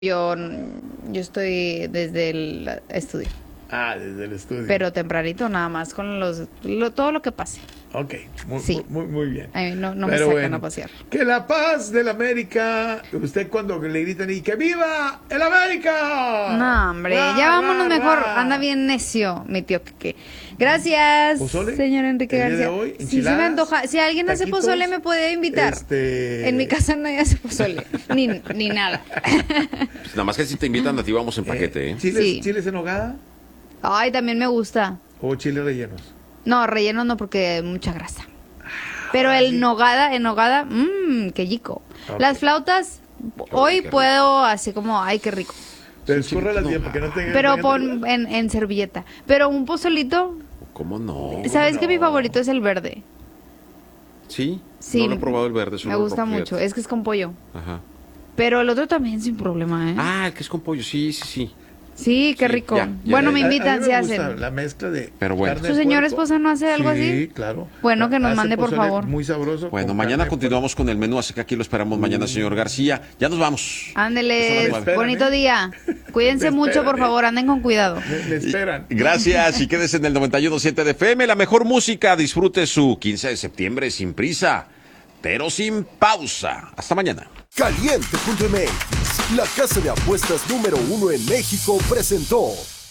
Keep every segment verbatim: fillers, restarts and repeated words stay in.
Yo, yo estoy desde el estudio. Ah, desde el estudio. Pero tempranito nada más con los lo, todo lo que pase. Ok, muy, sí. muy, muy bien. A mí no, no me Pero sacan bueno, a pasear. Que la paz de la América. Usted cuando le gritan y que viva el América. No, hombre, ra, ya vámonos ra, mejor. ra. Anda bien necio, mi tío Kike. Gracias, ¿Pozole? señor Enrique ¿El día García. de hoy? Sí, se me antoja. Si alguien hace ¿Taquitos? pozole, me puede invitar. Este... En mi casa nadie hace pozole, ni, ni nada. Pues nada más que si te invitan a ti vamos en paquete, ¿eh? ¿Chiles, Sí. ¿Chiles en nogada Ay, también me gusta. o chiles rellenos? No, relleno no porque hay mucha grasa. Pero el nogada, en nogada, mmm, qué chico. Ok. Las flautas, hoy qué rico. puedo así como, ay, qué rico. Pero escúrralas bien para que no tengan... Pero tengan pon dudas. en, en servilleta. Pero un pozolito, ¿Cómo no? ¿sabes no? que mi favorito es el verde? ¿Sí? Sí. No lo he probado el verde. solo Me el gusta rojo, mucho, fíjate. es que es con pollo. Ajá. Pero el otro también sin problema, ¿eh? Ah, el que es con pollo, sí, sí, sí. sí, qué sí, rico. ya, ya, bueno, ya. me A- a mí invitan, me si gusta hacen. la mezcla de Pero bueno. carne ¿Su de señora puerco. esposa no hace algo así? Sí, claro. Bueno, que nos Hace mande, por pozole favor. Muy sabroso. Bueno, con mañana carne de continuamos con el menú, así que aquí lo esperamos mañana, señor García. Ya nos vamos. Ándele, Eso no me bonito esperan, ¿eh? día. Cuídense Me mucho, por esperan, ¿eh? favor, anden con cuidado. puerco. Le, le esperan. Gracias y quédese en el noventa y uno punto siete de F M, la mejor música. Disfrute su quince de septiembre sin prisa, pero sin pausa. Hasta mañana. Caliente punto M X, la casa de apuestas número uno en México, presentó.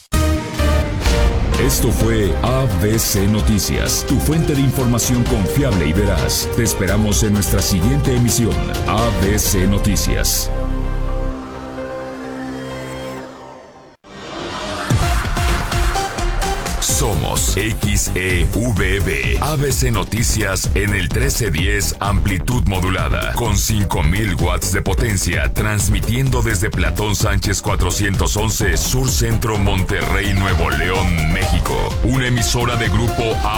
Esto fue A B C Noticias, tu fuente de información confiable y veraz. Te esperamos en nuestra siguiente emisión, A B C Noticias. Somos X E V B, A B C Noticias en el trece diez amplitud modulada, con cinco mil watts de potencia, transmitiendo desde Platón Sánchez cuatrocientos once, Sur Centro, Monterrey, Nuevo León, México. Una emisora de Grupo A